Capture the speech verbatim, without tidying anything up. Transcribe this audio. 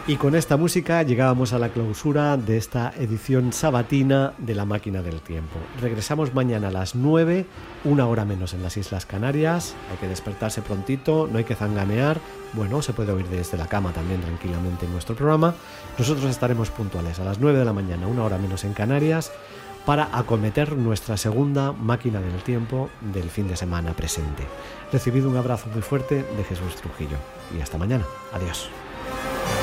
Y con esta música llegábamos a la clausura de esta edición sabatina de La Máquina del Tiempo. Regresamos mañana a las nueve, una hora menos en las Islas Canarias. Hay que despertarse prontito, no hay que zanganear. Bueno, se puede oír desde la cama también tranquilamente en nuestro programa. Nosotros estaremos puntuales a las nueve de la mañana, una hora menos en Canarias, para acometer nuestra segunda Máquina del Tiempo del fin de semana presente. Recibido un abrazo muy fuerte de Jesús Trujillo. Y hasta mañana. Adiós.